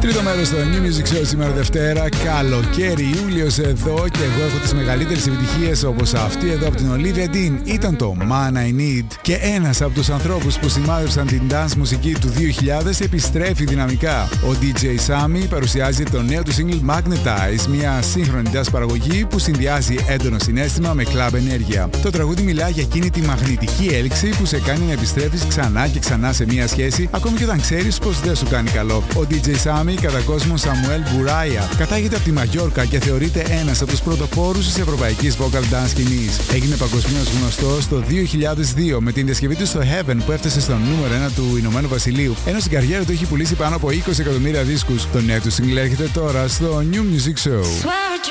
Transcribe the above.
Τρίτο μέρος στο New Music Show σήμερα Δευτέρα. Καλοκαίρι, Ιούλιος εδώ και εγώ έχω τις μεγαλύτερες επιτυχίες όπως αυτή εδώ από την Olivia Dean. Ήταν το Man I Need. Και ένας από τους ανθρώπους που σημάδεψαν την dance μουσική του 2000 επιστρέφει δυναμικά. Ο DJ Sammy παρουσιάζει το νέο του single Magnetize, μια σύγχρονη dance παραγωγή που συνδυάζει έντονο συναίσθημα με club ενέργεια. Το τραγούδι μιλά για εκείνη τη μαγνητική έλξη που σε κάνει να επιστρέφεις ξανά και ξανά σε μια σχέση, ακόμη και όταν ξέρεις πως δεν σου κάνει καλό. Ο DJ Sammy, κατά κόσμο Σαμουέλ Μπουράια, κατάγεται από τη Μαγιόρκα και θεωρείται ένας από τους πρωτοπόρους της ευρωπαϊκής vocal dance σκηνής. Έγινε παγκοσμίως γνωστός το 2002 με την διασκευή του στο Heaven που έφτασε στο νούμερο 1 του Ηνωμένου Βασιλείου, ενώ στην καριέρα του έχει πουλήσει πάνω από 20 εκατομμύρια δίσκους. Το νέο του single έρχεται τώρα στο New Music Show.